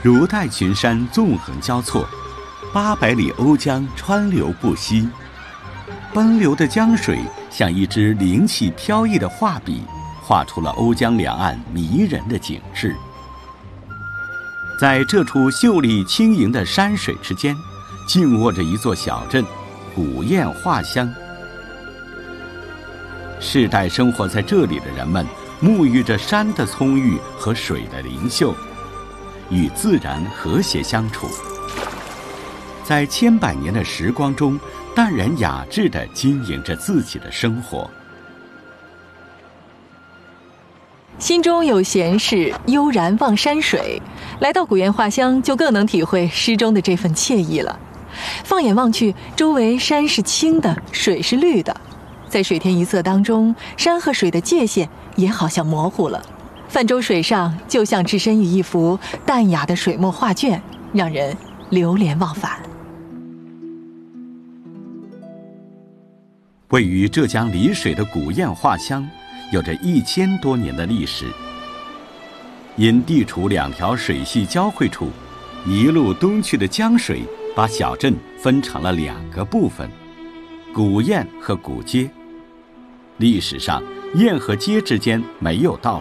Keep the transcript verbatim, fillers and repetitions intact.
如带群山纵横交错，八百里瓯江川流不息。奔流的江水像一支灵气飘逸的画笔，画出了瓯江两岸迷人的景致。在这处秀丽轻盈的山水之间，静卧着一座小镇——古堰画乡。世代生活在这里的人们，沐浴着山的葱郁和水的灵秀，与自然和谐相处，在千百年的时光中，淡然雅致地经营着自己的生活。 心中有闲事，悠然望山水。来到古堰画乡，就更能体会诗中的这份惬意了。放眼望去，周围山是青的，水是绿的，在水天一色当中，山和水的界限也好像模糊了。泛舟水上，就像置身于一幅淡雅的水墨画卷，让人流连忘返。 位于浙江丽水的古堰画乡，有着一千多年的历史。因地处两条水系交汇处，一路东去的江水把小镇分成了两个部分：古堰和古街。历史上，堰和街之间没有道路。